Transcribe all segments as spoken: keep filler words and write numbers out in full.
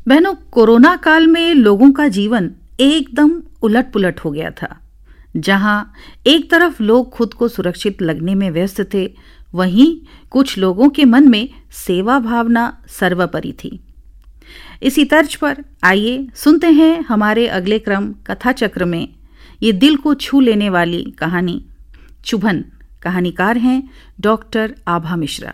बहनों, कोरोना काल में लोगों का जीवन एकदम उलट-पुलट हो गया था। जहां एक तरफ लोग खुद को सुरक्षित लगने में व्यस्त थे, वहीं कुछ लोगों के मन में सेवा भावना सर्वोपरि थी। इसी तर्ज पर आइए सुनते हैं हमारे अगले क्रम कथा चक्र में ये दिल को छू लेने वाली कहानी चुभन। कहानीकार हैं डॉक्टर आभा मिश्रा।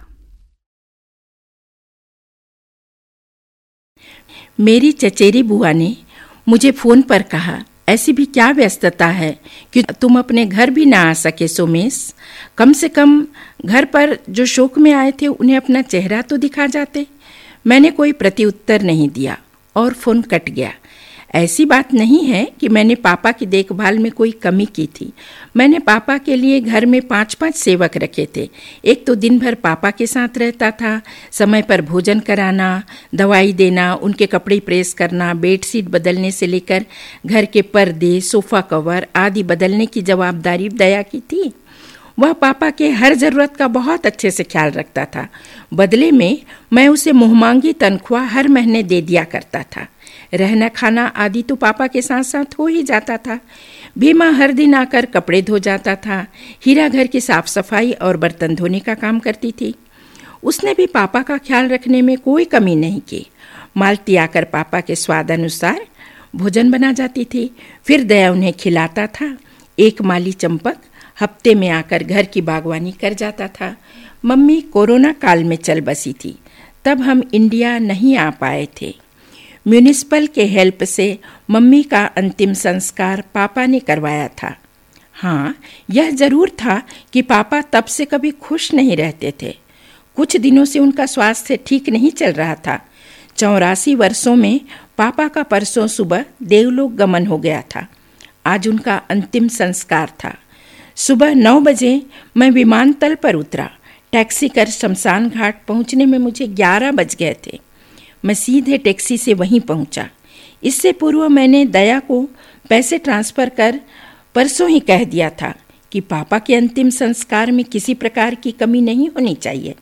मेरी चचेरी बुआ ने मुझे फोन पर कहा, ऐसी भी क्या व्यस्तता है कि तुम अपने घर भी ना आ सके सोमेश। कम से कम घर पर जो शोक में आए थे उन्हें अपना चेहरा तो दिखा जाते। मैंने कोई प्रत्युत्तर नहीं दिया और फोन कट गया। ऐसी बात नहीं है कि मैंने पापा की देखभाल में कोई कमी की थी। मैंने पापा के लिए घर में पांच पांच सेवक रखे थे। एक तो दिन भर पापा के साथ रहता था, समय पर भोजन कराना, दवाई देना, उनके कपड़े प्रेस करना, बेडशीट बदलने से लेकर घर के पर्दे, सोफा कवर आदि बदलने की जवाबदारी दया की थी। वह पापा के हर जरूरत का बहुत अच्छे से ख्याल रखता था। बदले में मैं उसे मुहमांगी तनख्वाह हर महीने दे दिया करता था। रहना खाना आदि तो पापा के साथ साथ हो ही जाता था। भीमा हर दिन आकर कपड़े धो जाता था। हीरा घर की साफ सफाई और बर्तन धोने का काम करती थी। उसने भी पापा का ख्याल रखने में कोई कमी नहीं की। मालती आकर पापा के स्वाद अनुसार भोजन बना जाती थी, फिर दया उन्हें खिलाता था। एक माली चंपक हफ्ते में आकर घर की बागवानी कर जाता था। मम्मी कोरोना काल में चल बसी थी, तब हम इंडिया नहीं आ पाए थे। म्यूनिसिपल के हेल्प से मम्मी का अंतिम संस्कार पापा ने करवाया था। हाँ, यह जरूर था कि पापा तब से कभी खुश नहीं रहते थे। कुछ दिनों से उनका स्वास्थ्य ठीक नहीं चल रहा था। चौरासी वर्षों में पापा का परसों सुबह देवलोक गमन हो गया था। आज उनका अंतिम संस्कार था। सुबह नौ बजे मैं विमानतल पर उतरा। टैक्सी कर शमशान घाट पहुंचने में मुझे ग्यारह बज गए थे। मैं सीधे टैक्सी से वहीं पहुंचा। इससे पूर्व मैंने दया को पैसे ट्रांसफ़र कर परसों ही कह दिया था कि पापा के अंतिम संस्कार में किसी प्रकार की कमी नहीं होनी चाहिए।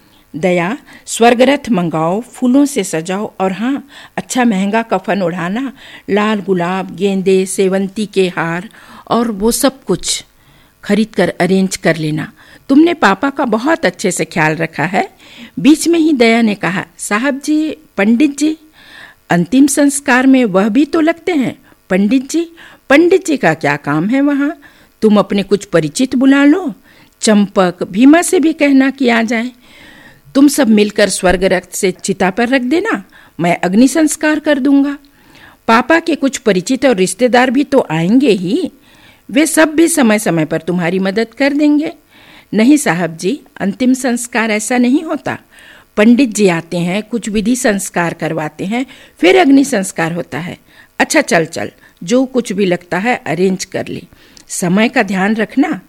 दया, स्वर्गरथ मंगाओ, फूलों से सजाओ और हाँ, अच्छा महंगा कफन उड़ाना, लाल गुलाब, गेंदे, सेवंती के हार और वो सब कुछ खरीद कर अरेंज कर लेना। तुमने पापा का बहुत अच्छे से ख्याल रखा है। बीच में ही दया ने कहा, साहब जी, पंडित जी, अंतिम संस्कार में वह भी तो लगते हैं। पंडित जी पंडित जी का क्या काम है वहाँ? तुम अपने कुछ परिचित बुला लो। चंपक, भीमा से भी कहना कि आ जाए। तुम सब मिलकर स्वर्ग रक्त से चिता पर रख देना, मैं अग्नि संस्कार कर दूंगा। पापा के कुछ परिचित और रिश्तेदार भी तो आएंगे ही, वे सब भी समय समय पर तुम्हारी मदद कर देंगे। नहीं साहब जी, अंतिम संस्कार ऐसा नहीं होता। पंडित जी आते हैं, कुछ विधि संस्कार करवाते हैं, फिर अग्नि संस्कार होता है। अच्छा चल चल, जो कुछ भी लगता है अरेंज कर ले। समय का ध्यान रखना।